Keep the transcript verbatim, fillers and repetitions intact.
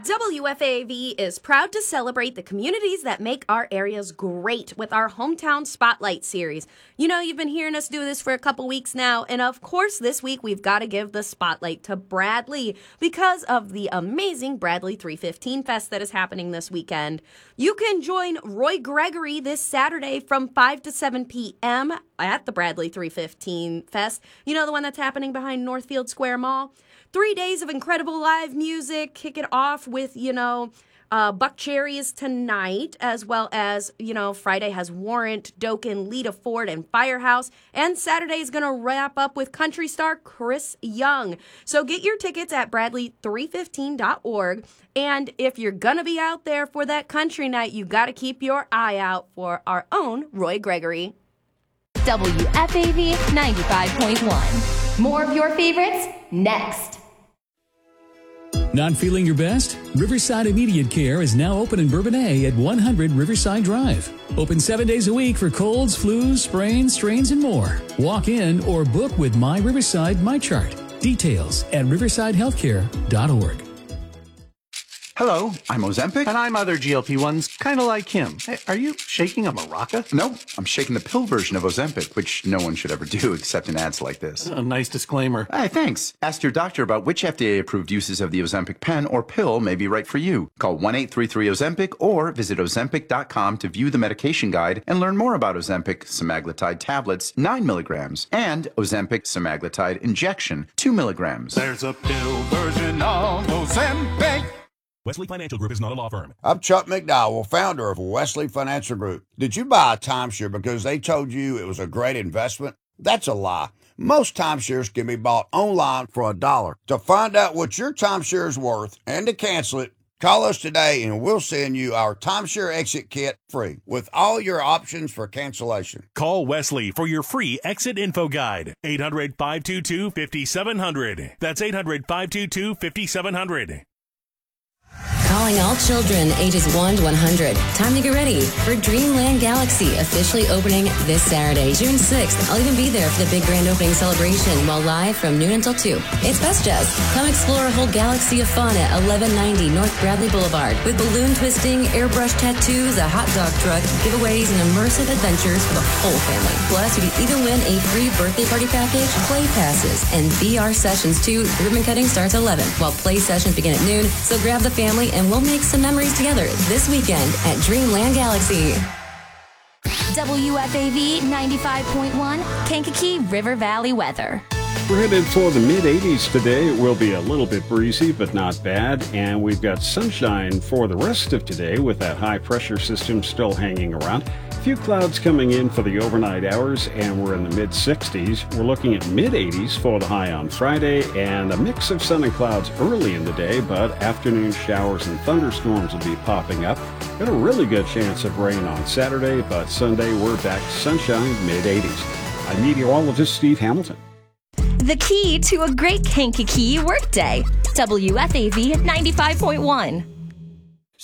W F A V is proud to celebrate the communities that make our areas great with our Hometown Spotlight series. You know, you've been hearing us do this for a couple weeks now, and of course this week we've got to give the spotlight to Bradley because of the amazing Bradley three fifteen Fest that is happening this weekend. You can join Roy Gregory this Saturday from five to seven p.m. at the Bradley three fifteen Fest. You know, the one that's happening behind Northfield Square Mall? Three days of incredible live music. Kick it off with, you know, uh, Buck Cherries tonight, as well as, you know, Friday has Warrant, Dokken, Lita Ford, and Firehouse. And Saturday is going to wrap up with country star Chris Young. So get your tickets at bradley three fifteen dot org. And if you're going to be out there for that country night, you got to keep your eye out for our own Roy Gregory. W F A V ninety-five point one. More of your favorites next. Not feeling your best? Riverside Immediate Care is now open in Bourbonnais at one hundred Riverside Drive. Open seven days a week for colds, flus, sprains, strains, and more. Walk in or book with My Riverside MyChart. Details at riverside healthcare dot org. Hello, I'm Ozempic. And I'm other G L P ones, kind of like him. Hey, are you shaking a maraca? No, I'm shaking the pill version of Ozempic, which no one should ever do except in ads like this. A nice disclaimer. Hey, thanks. Ask your doctor about which F D A-approved uses of the Ozempic pen or pill may be right for you. Call one eight three three Ozempic or visit ozempic dot com to view the medication guide and learn more about Ozempic semaglutide tablets, nine milligrams, and Ozempic semaglutide injection, two milligrams. There's a pill version of Ozempic. Wesley Financial Group is not a law firm. I'm Chuck McDowell, founder of Wesley Financial Group. Did you buy a timeshare because they told you it was a great investment? That's a lie. Most timeshares can be bought online for a dollar. To find out what your timeshare is worth and to cancel it, call us today and we'll send you our timeshare exit kit free with all your options for cancellation. Call Wesley for your free exit info guide. eight hundred, five two two, five seven zero zero. That's eight hundred, five two two, five seven zero zero. Calling all children ages one to one hundred. Time to get ready for Dreamland Galaxy, officially opening this Saturday, June sixth. I'll even be there for the big grand opening celebration while live from noon until two. It's Best Jazz. Come explore a whole galaxy of fun at eleven ninety North Bradley Boulevard with balloon twisting, airbrush tattoos, a hot dog truck, giveaways, and immersive adventures for the whole family. Plus, you can even win a free birthday party package, play passes, and V R sessions too. The ribbon cutting starts at eleven while play sessions begin at noon. So grab the family and we'll make some memories together this weekend at Dreamland Galaxy. W F A V ninety-five point one, Kankakee River Valley weather. We're headed for the mid eighties today. It will be a little bit breezy, but not bad. And we've got sunshine for the rest of today with that high pressure system still hanging around. A few clouds coming in for the overnight hours, and we're in the mid sixties. We're looking at mid eighties for the high on Friday, and a mix of sun and clouds early in the day, but afternoon showers and thunderstorms will be popping up. Got a really good chance of rain on Saturday, but Sunday we're back to sunshine, mid eighties. I'm meteorologist Steve Hamilton. The key to a great Kankakee workday. W F A V ninety-five point one.